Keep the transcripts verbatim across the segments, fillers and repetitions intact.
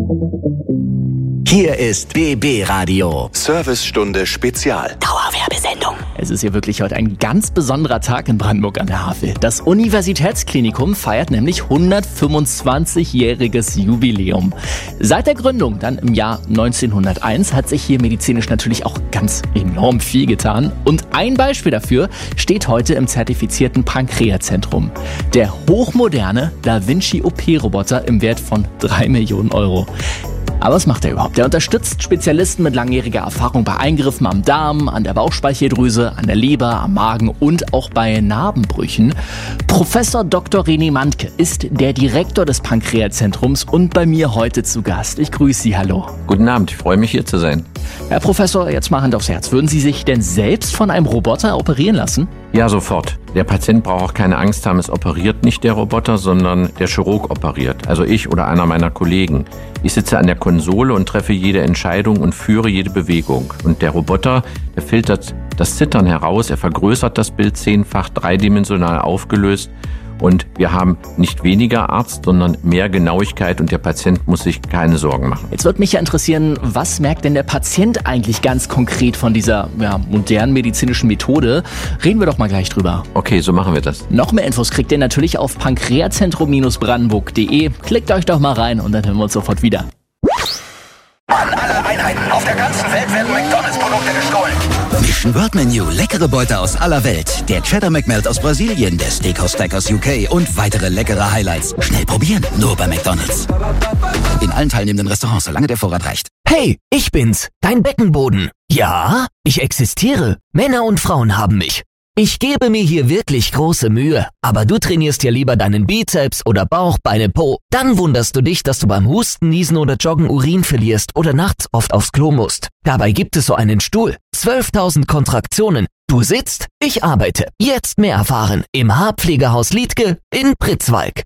Hier ist B B Radio. Servicestunde Spezial. Dauerwerbesendung. Es ist hier wirklich heute ein ganz besonderer Tag in Brandenburg an der Havel. Das Universitätsklinikum feiert nämlich hundertfünfundzwanzigjähriges Jubiläum. Seit der Gründung, dann im Jahr neunzehnhunderteins, hat sich hier medizinisch natürlich auch ganz enorm viel getan. Und ein Beispiel dafür steht heute im zertifizierten Pankreaszentrum. Der hochmoderne Da Vinci O P-Roboter im Wert von drei Millionen Euro. Aber was macht er überhaupt? Er unterstützt Spezialisten mit langjähriger Erfahrung bei Eingriffen am Darm, an der Bauchspeicheldrüse, an der Leber, am Magen und auch bei Narbenbrüchen. Professor Doktor René Mandke ist der Direktor des Pankreazentrums und bei mir heute zu Gast. Ich grüße Sie, hallo. Guten Abend, ich freue mich hier zu sein. Herr Professor, jetzt mal Hand aufs Herz. Würden Sie sich denn selbst von einem Roboter operieren lassen? Ja, sofort. Der Patient braucht auch keine Angst haben, es operiert nicht der Roboter, sondern der Chirurg operiert. Also ich oder einer meiner Kollegen. Ich sitze an der Konsole und treffe jede Entscheidung und führe jede Bewegung. Und der Roboter, der filtert das Zittern heraus, er vergrößert das Bild zehnfach, dreidimensional aufgelöst. Und wir haben nicht weniger Arzt, sondern mehr Genauigkeit und der Patient muss sich keine Sorgen machen. Jetzt würde mich ja interessieren, was merkt denn der Patient eigentlich ganz konkret von dieser ja, modernen medizinischen Methode? Reden wir doch mal gleich drüber. Okay, so machen wir das. Noch mehr Infos kriegt ihr natürlich auf pankreazentrum Brandenburg punkt de. Klickt euch doch mal rein und dann hören wir uns sofort wieder. An alle Einheiten auf der ganzen Welt werden McDonalds-Produkte gestohlen. Mission World Menu, leckere Beute aus aller Welt. Der Cheddar McMelt aus Brasilien, der Steakhouse Stack aus U K und weitere leckere Highlights. Schnell probieren, nur bei McDonalds. In allen teilnehmenden Restaurants, solange der Vorrat reicht. Hey, ich bin's, dein Beckenboden. Ja, ich existiere. Männer und Frauen haben mich. Ich gebe mir hier wirklich große Mühe, aber du trainierst ja lieber deinen Bizeps oder Bauch, Beine, Po. Dann wunderst du dich, dass du beim Husten, Niesen oder Joggen Urin verlierst oder nachts oft aufs Klo musst. Dabei gibt es so einen Stuhl. zwölftausend Kontraktionen. Du sitzt, ich arbeite. Jetzt mehr erfahren im Haarpflegehaus Liedtke in Pritzwalk.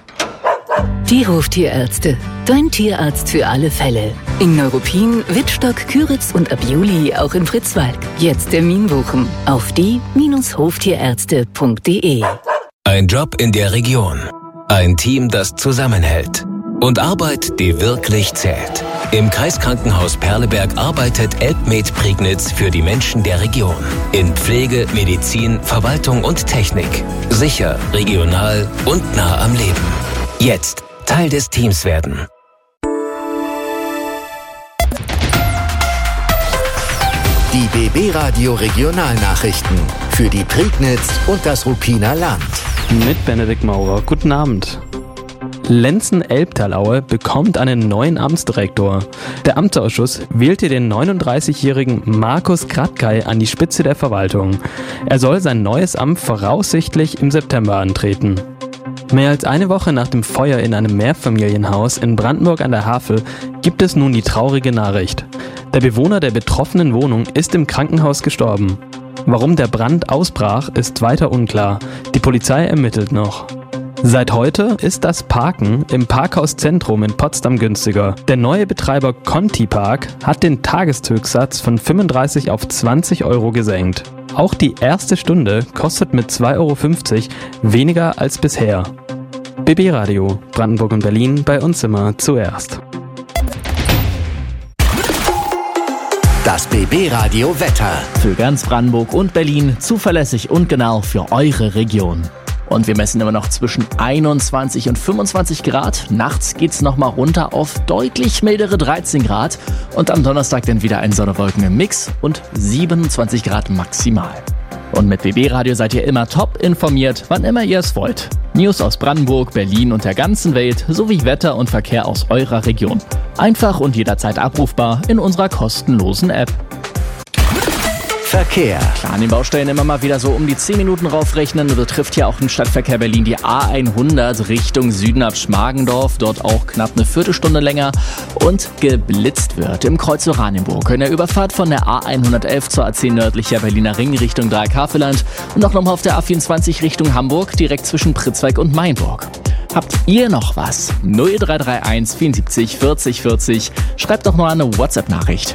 Die Hoftierärzte. Dein Tierarzt für alle Fälle. In Neuruppin, Wittstock, Küritz und ab Juli auch in Pritzwalk. Jetzt Termin buchen auf die Bindestrich hoftierärzte punkt de. Ein Job in der Region. Ein Team, das zusammenhält. Und Arbeit, die wirklich zählt. Im Kreiskrankenhaus Perleberg arbeitet Elbmed Prignitz für die Menschen der Region. In Pflege, Medizin, Verwaltung und Technik. Sicher, regional und nah am Leben. Jetzt Teil des Teams werden. Die B B Radio Regionalnachrichten für die Prignitz und das Ruppiner Land. Mit Benedikt Maurer. Guten Abend. Lenzen-Elbtalaue bekommt einen neuen Amtsdirektor. Der Amtsausschuss wählte den neununddreißigjährigen Markus Kratkay an die Spitze der Verwaltung. Er soll sein neues Amt voraussichtlich im September antreten. Mehr als eine Woche nach dem Feuer in einem Mehrfamilienhaus in Brandenburg an der Havel gibt es nun die traurige Nachricht. Der Bewohner der betroffenen Wohnung ist im Krankenhaus gestorben. Warum der Brand ausbrach, ist weiter unklar. Die Polizei ermittelt noch. Seit heute ist das Parken im Parkhauszentrum in Potsdam günstiger. Der neue Betreiber Conti Park hat den Tageshöchstsatz von fünfunddreißig auf zwanzig Euro gesenkt. Auch die erste Stunde kostet mit zwei Euro fünfzig weniger als bisher. B B Radio, Brandenburg und Berlin, bei uns immer zuerst. Das B B Radio Wetter. Für ganz Brandenburg und Berlin zuverlässig und genau für eure Region. Und wir messen immer noch zwischen einundzwanzig und fünfundzwanzig Grad. Nachts geht's nochmal runter auf deutlich mildere dreizehn Grad. Und am Donnerstag dann wieder ein Sonne-Wolken im Mix und siebenundzwanzig Grad maximal. Und mit B B Radio seid ihr immer top informiert, wann immer ihr es wollt. News aus Brandenburg, Berlin und der ganzen Welt sowie Wetter und Verkehr aus eurer Region. Einfach und jederzeit abrufbar in unserer kostenlosen App. Verkehr. Klar, an den Baustellen immer mal wieder so um die zehn Minuten raufrechnen. Betrifft ja auch im Stadtverkehr Berlin die A hundert Richtung Süden ab Schmargendorf. Dort auch knapp eine Viertelstunde länger und geblitzt wird im Kreuz Oranienburg. In der Überfahrt von der A hundertelf zur A zehn nördlicher Berliner Ring Richtung Dreieck-Havelland und auch nochmal auf der A vierundzwanzig Richtung Hamburg, direkt zwischen Pritzwalk und Mainburg. Habt ihr noch was? null drei drei eins vierundsiebzig vierzig vierzig. Schreibt doch mal eine WhatsApp-Nachricht.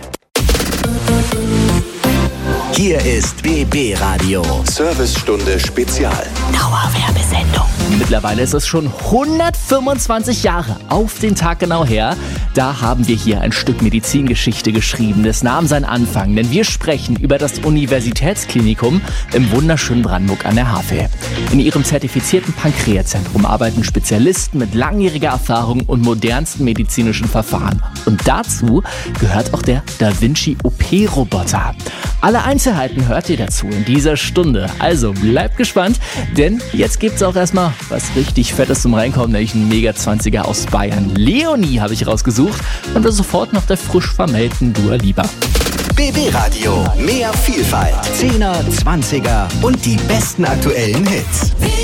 Hier ist B B Radio. Servicestunde Spezial. Dauerwerbesendung. Mittlerweile ist es schon hundertfünfundzwanzig Jahre auf den Tag genau her. Da haben wir hier ein Stück Medizingeschichte geschrieben. Das nahm seinen Anfang, denn wir sprechen über das Universitätsklinikum im wunderschönen Brandenburg an der Havel. In ihrem zertifizierten Pankreaszentrum arbeiten Spezialisten mit langjähriger Erfahrung und modernsten medizinischen Verfahren. Und dazu gehört auch der Da Vinci O P-Roboter. Alle Einzelheiten hört ihr dazu in dieser Stunde. Also bleibt gespannt, denn jetzt gibt's auch erstmal was richtig Fettes zum Reinkommen, nämlich ein Mega zwanziger aus Bayern. Leonie habe ich rausgesucht und wir sofort nach der frisch vermählten Dua Lipa. B B Radio, mehr Vielfalt, Zehner, Zwanziger und die besten aktuellen Hits.